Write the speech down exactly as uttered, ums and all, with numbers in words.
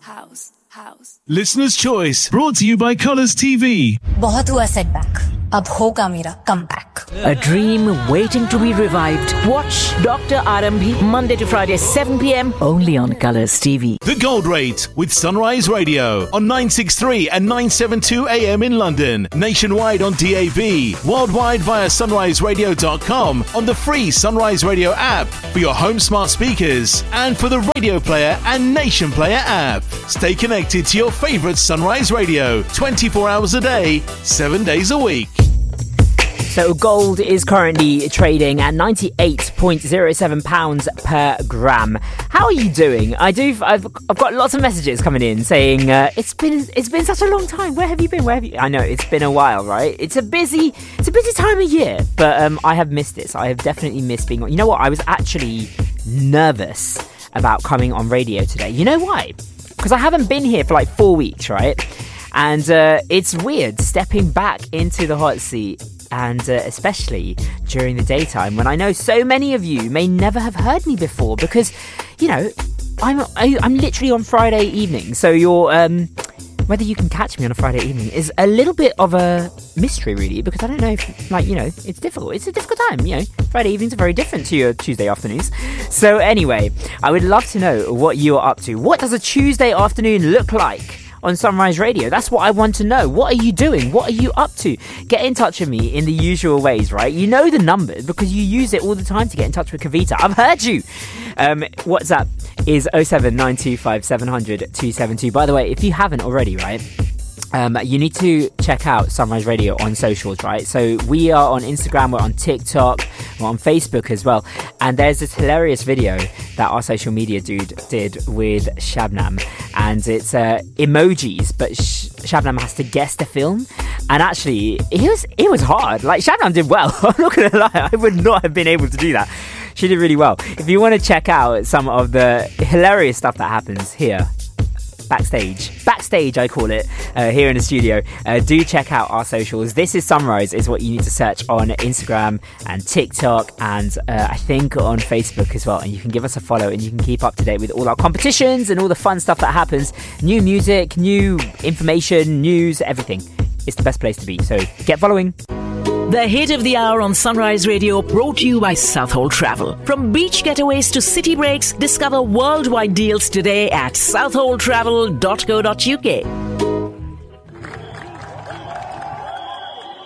house, house. Listener's Choice, brought to you by Colours T V. बहुत हुआ setback. अब होगा मेरा comeback. A dream waiting to be revived. Watch Doctor Arambhi Monday to Friday, seven p.m. only on Colours T V. The Gold Rate with Sunrise Radio on nine sixty-three and nine seventy-two A M in London, nationwide on D A B, worldwide via sunrise radio dot com, on the free Sunrise Radio app for your home smart speakers and for the Radio Player and Nation Player app. Stay connected to your favourite Sunrise Radio twenty-four hours a day, seven days a week. So gold is currently trading at ninety-eight point zero seven pounds per gram. How are you doing? I do. I've, I've got lots of messages coming in saying uh, it's been it's been such a long time. Where have you been? Where have you? I know it's been a while, right? It's a busy it's a busy time of year, but um, I have missed this. I have definitely missed being on. You know what? I was actually nervous about coming on radio today. You know why? Because I haven't been here for like four weeks, right? And uh, it's weird stepping back into the hot seat. And uh, especially during the daytime when I know so many of you may never have heard me before because, you know, I'm I, I'm literally on Friday evening. So you're, um, whether you can catch me on a Friday evening is a little bit of a mystery, really, because I don't know if, like, you know, it's difficult. It's a difficult time, you know. Friday evenings are very different to your Tuesday afternoons. So anyway, I would love to know what you are up to. What does a Tuesday afternoon look like on Sunrise Radio? That's what I want to know. What are you doing? What are you up to? Get in touch with me in the usual ways, right? You know the numbers because you use it all the time to get in touch with Kavita. I've heard you. Um, WhatsApp is oh seven nine two five seven hundred two seven two. By the way, if you haven't already, right, Um, you need to check out Sunrise Radio on socials, right? So we are on Instagram, we're on TikTok, we're on Facebook as well. And there's this hilarious video that our social media dude did with Shabnam. And it's uh, emojis, but Sh- Shabnam has to guess the film. And actually, it was, it was hard. Like, Shabnam did well. I'm not going to lie, I would not have been able to do that. She did really well. If you want to check out some of the hilarious stuff that happens here, Backstage. Backstage, I call it, uh, here in the studio. Uh, do check out our socials. This is Sunrise is what you need to search on Instagram and TikTok and uh, I think on Facebook as well. And you can give us a follow and you can keep up to date with all our competitions and all the fun stuff that happens. New music, new information, news, everything. It's the best place to be. So get following. The hit of the hour on Sunrise Radio, brought to you by Southhold Travel. From beach getaways to city breaks, discover worldwide deals today at southhold travel dot co dot uk.